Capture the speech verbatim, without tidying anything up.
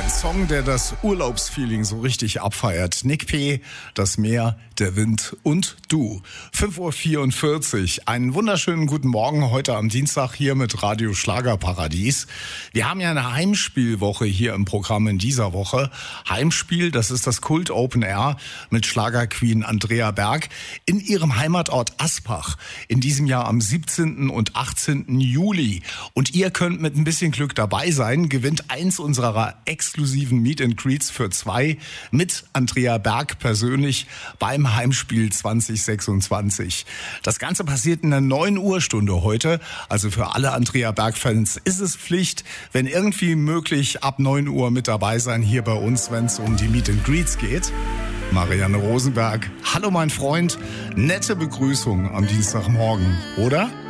Ein Song, der das Urlaubsfeeling so richtig abfeiert. Nick P., das Meer, der Wind und du. fünf Uhr vierundvierzig. Einen wunderschönen guten Morgen heute am Dienstag hier mit Radio Schlagerparadies. Wir haben ja eine Heimspielwoche hier im Programm in dieser Woche. Heimspiel, das ist das Kult Open Air mit Schlagerqueen Andrea Berg in ihrem Heimatort Aspach. In diesem Jahr am siebzehnten und achtzehnten Juli. Und ihr könnt mit ein bisschen Glück dabei sein, gewinnt eins unserer exklusiven Meet and Greets für zwei mit Andrea Berg persönlich beim Heimspiel zwanzig sechsundzwanzig. Das Ganze passiert in der neun Uhr Stunde heute. Also für alle Andrea Berg-Fans ist es Pflicht, wenn irgendwie möglich, ab neun Uhr mit dabei sein hier bei uns, wenn es um die Meet and Greets geht. Marianne Rosenberg, hallo mein Freund, nette Begrüßung am Dienstagmorgen, oder?